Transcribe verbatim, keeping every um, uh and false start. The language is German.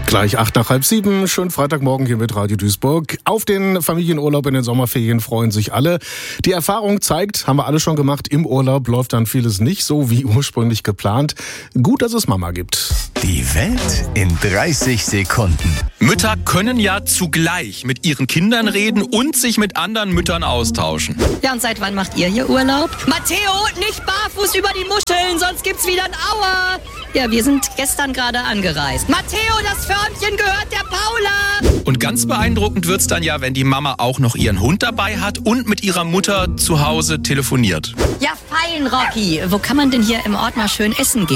Gleich acht nach halb sieben, schönen Freitagmorgen hier mit Radio Duisburg. Auf den Familienurlaub in den Sommerferien freuen sich alle. Die Erfahrung zeigt, haben wir alle schon gemacht, im Urlaub läuft dann vieles nicht so wie ursprünglich geplant. Gut, dass es Mama gibt. Die Welt in dreißig Sekunden. Mütter können ja zugleich mit ihren Kindern reden und sich mit anderen Müttern austauschen. Ja, und seit wann macht ihr hier Urlaub? Matteo, nicht barfuß über die Muscheln, sonst gibt's wieder ein Aua. Ja, wir sind gestern gerade angereist. Matteo, das Förmchen gehört der Paula. Und ganz beeindruckend wird's dann ja, wenn die Mama auch noch ihren Hund dabei hat und mit ihrer Mutter zu Hause telefoniert. Ja, fein, Rocky. Wo kann man denn hier im Ort mal schön essen gehen?